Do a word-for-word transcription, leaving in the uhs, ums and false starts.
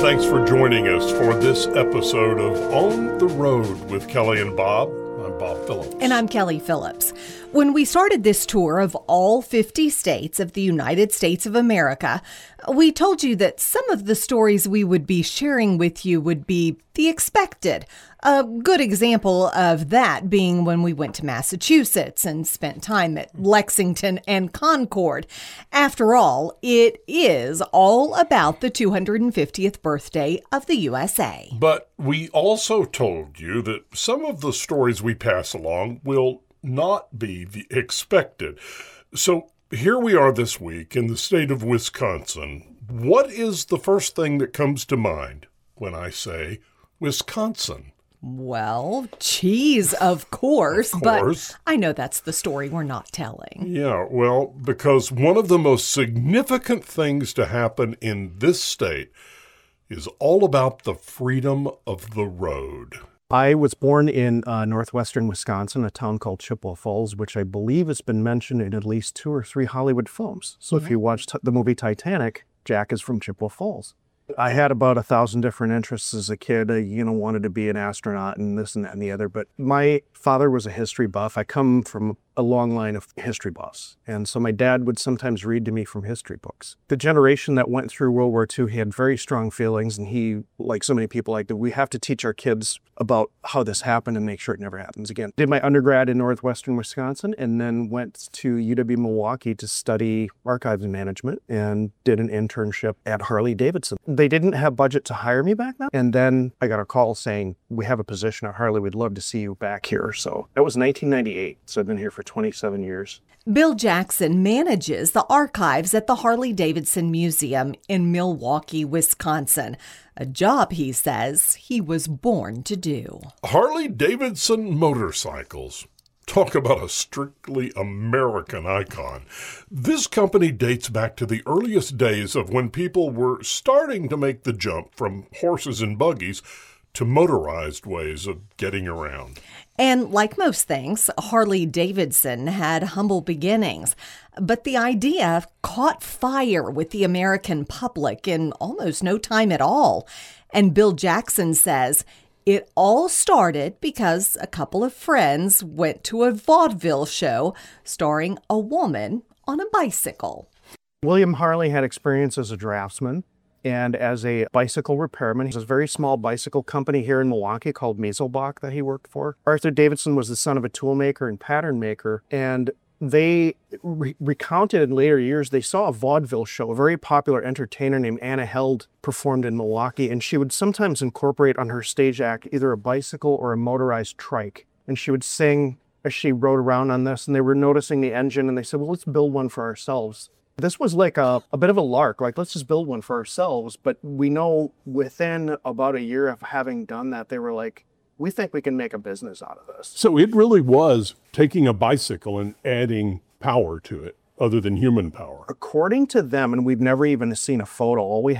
thanks for joining us for this episode of On the Road with Kelly and Bob. I'm Bob Phillips. And I'm Kelly Phillips. When we started this tour of all fifty states of the United States of America, we told you that some of the stories we would be sharing with you would be the expected. A good example of that being when we went to Massachusetts and spent time at Lexington and Concord. After all, it is all about the two hundred fiftieth birthday of the U S A. But we also told you that some of the stories we pass along will not be the expected. So here we are this week in the state of Wisconsin. What is the first thing that comes to mind when I say Wisconsin? Well, cheese, of course, Of course. But I know that's the story we're not telling. Yeah, well, because one of the most significant things to happen in this state is all about the freedom of the road. I was born in uh, northwestern Wisconsin, a town called Chippewa Falls, which I believe has been mentioned in at least two or three Hollywood films. So mm-hmm. if you watch t- the movie Titanic, Jack is from Chippewa Falls. I had about a thousand different interests as a kid. I, you know, wanted to be an astronaut and this and that and the other. But my father was a history buff. I come from a long line of history buffs. And so my dad would sometimes read to me from history books. The generation that went through World War Two, he had very strong feelings. And he, like so many people like that, we have to teach our kids about how this happened and make sure it never happens again. Did my undergrad in northwestern Wisconsin and then went to U W Milwaukee to study archives management and did an internship at Harley Davidson. They didn't have budget to hire me back then. And then I got a call saying, we have a position at Harley. We'd love to see you back here. So that was nineteen ninety-eight. So I've been here for twenty-seven years. Bill Jackson manages the archives at the Harley-Davidson Museum in Milwaukee, Wisconsin. A job, he says, he was born to do. Harley-Davidson motorcycles. Talk about a strictly American icon. This company dates back to the earliest days of when people were starting to make the jump from horses and buggies to motorized ways of getting around. And like most things, Harley-Davidson had humble beginnings. But the idea caught fire with the American public in almost no time at all. And Bill Jackson says it all started because a couple of friends went to a vaudeville show starring a woman on a bicycle. William Harley had experience as a draftsman and as a bicycle repairman. He has a very small bicycle company here in Milwaukee called Mieselbach that he worked for. Arthur Davidson was the son of a toolmaker and pattern maker, and they re- recounted in later years, they saw a vaudeville show. A very popular entertainer named Anna Held performed in Milwaukee, and she would sometimes incorporate on her stage act either a bicycle or a motorized trike. And she would sing as she rode around on this, and they were noticing the engine, and they said, well, let's build one for ourselves. This was like a, a bit of a lark, like let's just build one for ourselves. But we know within about a year of having done that, they were like, we think we can make a business out of this. So it really was taking a bicycle and adding power to it other than human power. According to them, and we've never even seen a photo, all we